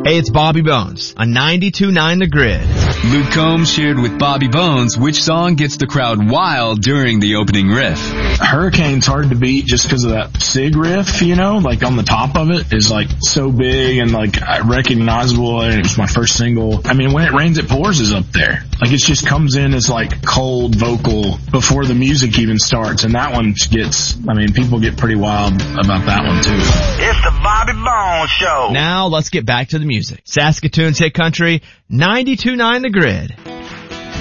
Hey, it's Bobby Bones on 92.9 The Grid. Luke Combs shared with Bobby Bones which song gets the crowd wild during the opening riff. Hurricane's hard to beat just because of that SIG riff, you know, like on the top of it is like so big and like recognizable, and it was my first single. I mean, When It Rains It Pours is up there. Like it just comes in as like cold vocal before the music even starts, and that one gets, I mean, people get pretty wild about that one too. It's the Bobby Bones Show. Now let's get back to the music. Saskatoon's Hit Country, 92.9 The Grid.